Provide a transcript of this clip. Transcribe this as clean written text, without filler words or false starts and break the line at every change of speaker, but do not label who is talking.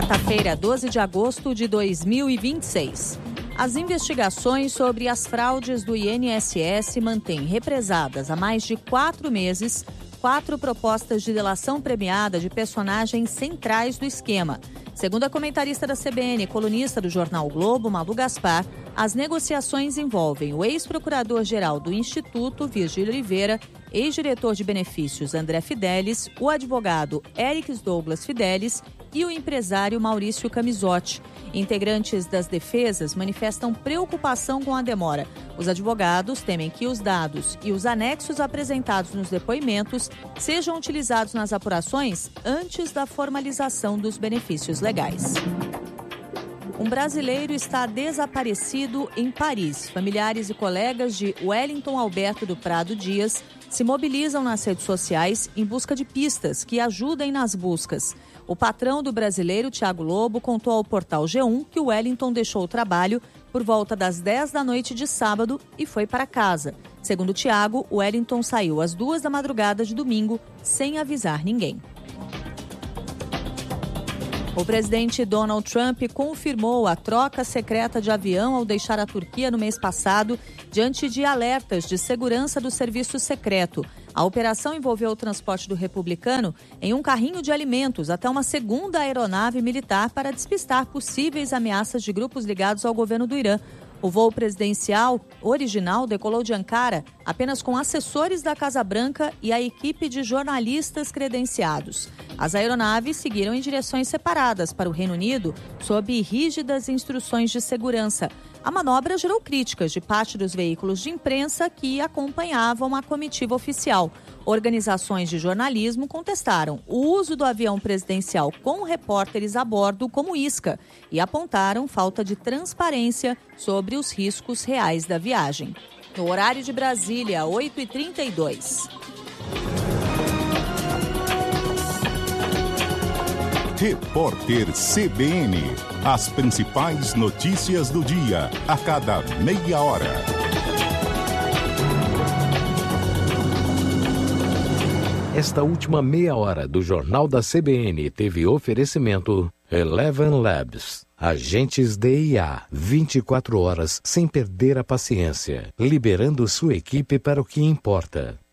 quarta-feira, 12 de agosto de 2026. As investigações sobre as fraudes do INSS mantêm represadas há mais de 4 meses 4 propostas de delação premiada de personagens centrais do esquema. Segundo a comentarista da CBN e colunista do jornal o Globo, Malu Gaspar, as negociações envolvem o ex-procurador-geral do Instituto, Virgílio Oliveira, ex-diretor de benefícios André Fidelis, o advogado Erix Douglas Fidelis e o empresário Maurício Camisotti. Integrantes das defesas manifestam preocupação com a demora. Os advogados temem que os dados e os anexos apresentados nos depoimentos sejam utilizados nas apurações antes da formalização dos benefícios legais. Um brasileiro está desaparecido em Paris. Familiares e colegas de Wellington Alberto do Prado Dias se mobilizam nas redes sociais em busca de pistas que ajudem nas buscas. O patrão do brasileiro, Thiago Lobo, contou ao portal G1 que o Wellington deixou o trabalho por volta das 10 da noite de sábado e foi para casa. Segundo Thiago, o Wellington saiu às 2 da madrugada de domingo sem avisar ninguém. O presidente Donald Trump confirmou a troca secreta de avião ao deixar a Turquia no mês passado, diante de alertas de segurança do serviço secreto. A operação envolveu o transporte do republicano em um carrinho de alimentos até uma segunda aeronave militar para despistar possíveis ameaças de grupos ligados ao governo do Irã. O voo presidencial original decolou de Ankara apenas com assessores da Casa Branca e a equipe de jornalistas credenciados. As aeronaves seguiram em direções separadas para o Reino Unido sob rígidas instruções de segurança. A manobra gerou críticas de parte dos veículos de imprensa que acompanhavam a comitiva oficial. Organizações de jornalismo contestaram o uso do avião presidencial com repórteres a bordo como isca e apontaram falta de transparência sobre os riscos reais da viagem. No horário de Brasília, 8h32.
Repórter CBN. As principais notícias do dia, a cada meia hora.
Esta última meia hora do Jornal da CBN teve oferecimento Eleven Labs. Agentes de IA, 24 horas sem perder a paciência, liberando sua equipe para o que importa.